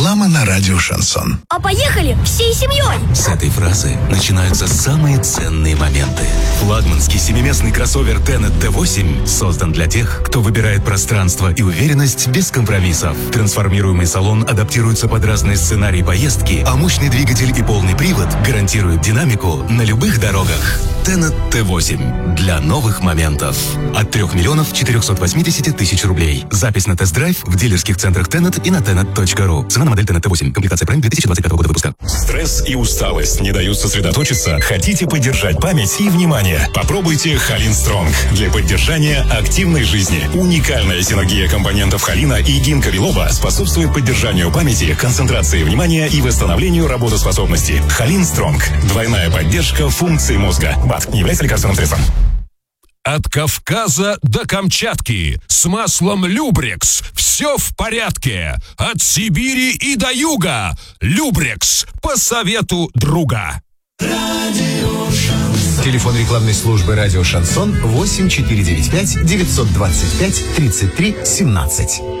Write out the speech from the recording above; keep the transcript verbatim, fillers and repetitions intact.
Реклама на радио «Шансон». А поехали всей семьей! С этой фразы начинаются самые ценные моменты. Флагманский семиместный кроссовер Tenet Т восемь создан для тех, кто выбирает пространство и уверенность без компромиссов. Трансформируемый салон адаптируется под разные сценарии поездки, а мощный двигатель и полный привод гарантируют динамику на любых дорогах. Tenet Т восемь для новых моментов. От трех миллионов четырехсот восьмидесяти тысяч рублей. Запись на тест-драйв в дилерских центрах Tenet и на tenet точка ру. Цена на модель Tenet Т восемь. Комплектация Prime две тысячи двадцать пятого года выпуска. Стресс и усталость не дают сосредоточиться? Хотите поддержать память и внимание? Попробуйте Холин Стронг для поддержания активной жизни. Уникальная синергия компонентов холина и гинка билоба способствует поддержанию памяти, концентрации внимания и восстановлению работоспособности. Холин Стронг. Двойная поддержка функций мозга. БАД не является лекарственным средством. От Кавказа до Камчатки с маслом Любрекс все в порядке. От Сибири и до юга Любрекс по совету друга. Телефон рекламной службы «Радио Шансон» восемь четыре девять пять девятьсот двадцать пять тридцать три семнадцать.